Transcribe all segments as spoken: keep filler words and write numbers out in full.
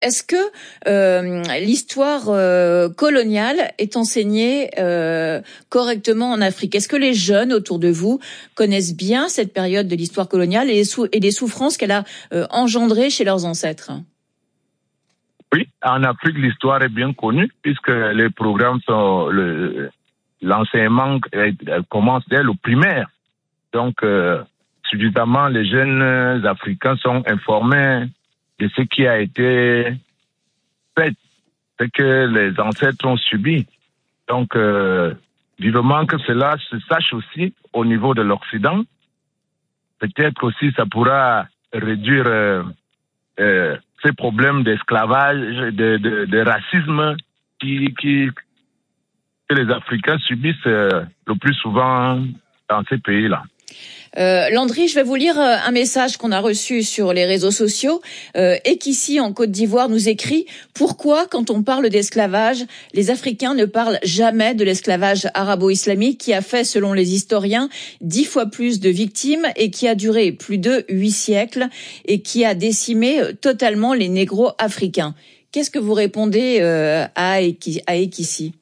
Est-ce que euh, l'histoire euh, coloniale est enseignée euh, correctement en Afrique? Est-ce que les jeunes autour de vous connaissent bien cette période de l'histoire coloniale et les, sou- et les souffrances qu'elle a euh, engendrées chez leurs ancêtres? Oui, en Afrique, l'histoire est bien connue puisque les programmes sont le, l'enseignement commence dès le primaire. Donc, euh, suffisamment, les jeunes Africains sont informés de ce qui a été fait, ce que les ancêtres ont subi. Donc, euh, vivement que cela se sache aussi au niveau de l'Occident. Peut-être aussi ça pourra réduire euh, euh, ces problèmes d'esclavage, de, de, de racisme qui, qui, que les Africains subissent euh, le plus souvent dans ces pays-là. Euh, Landry, je vais vous lire un message qu'on a reçu sur les réseaux sociaux euh, et qu'ici en Côte d'Ivoire nous écrit « Pourquoi, quand on parle d'esclavage, les Africains ne parlent jamais de l'esclavage arabo-islamique qui a fait, selon les historiens, dix fois plus de victimes et qui a duré plus de huit siècles et qui a décimé totalement les négros africains ?» Qu'est-ce que vous répondez euh, à Ekissi?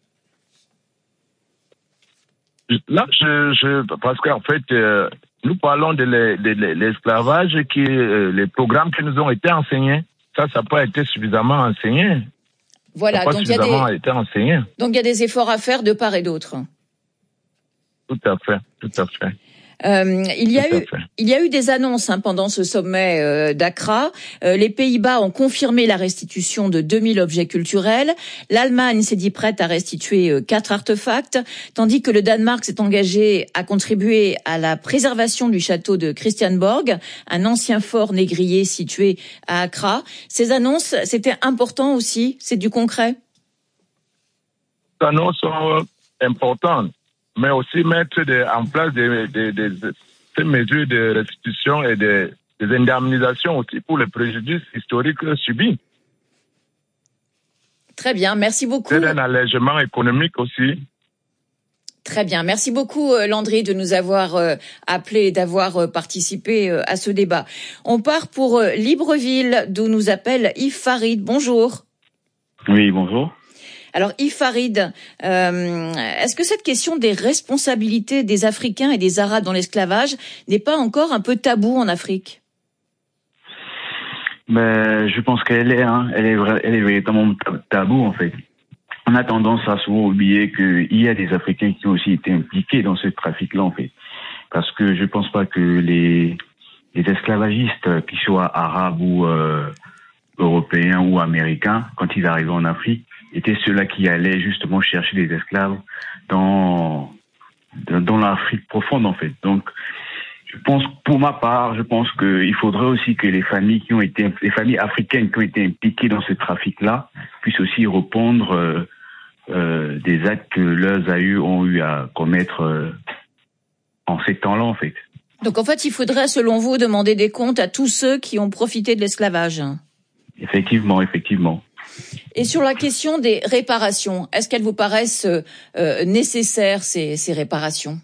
Là, je, je, parce qu'en fait, euh, nous parlons de, le, de, de l'esclavage, qui, euh, les programmes qui nous ont été enseignés. Ça, ça n'a pas été suffisamment enseigné. Voilà, ça donc il y a des, été enseigné. Donc il y a des efforts à faire de part et d'autre. Tout à fait, tout à fait. Euh, il y a eu, il y a eu des annonces hein, pendant ce sommet euh, d'Accra. Euh, les Pays-Bas ont confirmé la restitution de deux mille objets culturels. L'Allemagne s'est dit prête à restituer euh, quatre artefacts, tandis que le Danemark s'est engagé à contribuer à la préservation du château de Christiansborg, un ancien fort négrier situé à Accra. Ces annonces, c'était important aussi. C'est du concret. Ces annonces sont importantes, mais aussi mettre de, en place des, des, des, des mesures de restitution et des, des indemnisations aussi pour les préjudices historiques subis. Très bien, merci beaucoup. C'est un allègement économique aussi. Très bien, merci beaucoup Landry de nous avoir euh, appelé et d'avoir euh, participé euh, à ce débat. On part pour euh, Libreville, d'où nous appelle Yves Farid. Bonjour. Oui, bonjour. Alors Yves Farid, euh, est-ce que cette question des responsabilités des Africains et des Arabes dans l'esclavage n'est pas encore un peu tabou en Afrique? Mais je pense qu'elle est, hein, elle est, elle est véritablement tabou en fait. On a tendance à souvent oublier qu'il y a des Africains qui ont aussi été impliqués dans ce trafic-là en fait, parce que je pense pas que les, les esclavagistes, qu'ils soient arabes ou euh, européens ou américains, quand ils arrivaient en Afrique, étaient ceux-là qui allaient justement chercher des esclaves dans dans l'Afrique profonde en fait. Donc, je pense, pour ma part, je pense qu'il faudrait aussi que les familles qui ont été, les familles africaines qui ont été impliquées dans ce trafic-là, puissent aussi répondre euh, euh, des actes que leurs aïeux ont eu à commettre euh, en ces temps-là en fait. Donc en fait, il faudrait, selon vous, demander des comptes à tous ceux qui ont profité de l'esclavage. Effectivement, effectivement. Et sur la question des réparations, est-ce qu'elles vous paraissent euh, nécessaires, ces, ces réparations?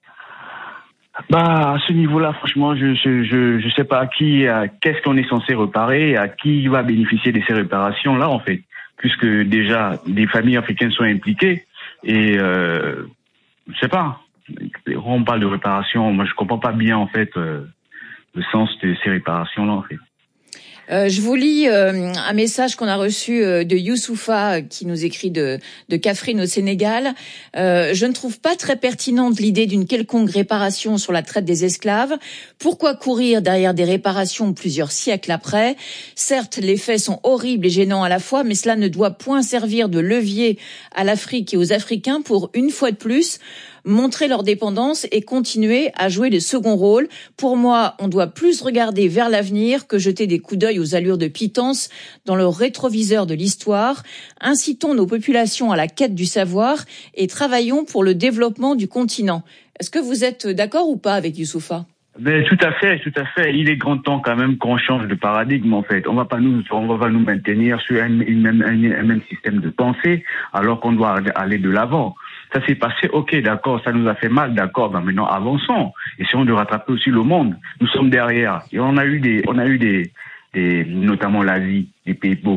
Bah, à ce niveau-là, franchement, je je je, je sais pas à qui, à, qu'est-ce qu'on est censé réparer, à qui va bénéficier de ces réparations-là, en fait, puisque déjà des familles africaines sont impliquées et euh, je sais pas. On parle de réparation, moi je comprends pas bien en fait euh, le sens de ces réparations-là, en fait. Euh, je vous lis euh, un message qu'on a reçu euh, de Youssoufa euh, qui nous écrit de, de Kaffrine au Sénégal. Euh, je ne trouve pas très pertinente l'idée d'une quelconque réparation sur la traite des esclaves. Pourquoi courir derrière des réparations plusieurs siècles après? Certes, les faits sont horribles et gênants à la fois, mais cela ne doit point servir de levier à l'Afrique et aux Africains pour, une fois de plus, montrer leur dépendance et continuer à jouer le second rôle. Pour moi, on doit plus regarder vers l'avenir que jeter des coups d'œil aux allures de pitance dans le rétroviseur de l'histoire. Incitons nos populations à la quête du savoir et travaillons pour le développement du continent. Est-ce que vous êtes d'accord ou pas avec Youssoufa? Mais tout à fait, tout à fait. Il est grand temps quand même qu'on change de paradigme en fait. On va pas nous, on va pas nous maintenir sur un, une même, un, un même système de pensée alors qu'on doit aller de l'avant. Ça s'est passé, ok, d'accord, ça nous a fait mal, d'accord, ben maintenant avançons. Essayons de rattraper aussi le monde. Nous sommes derrière. Et on a eu des, on a eu des, des notamment l'Asie, des pays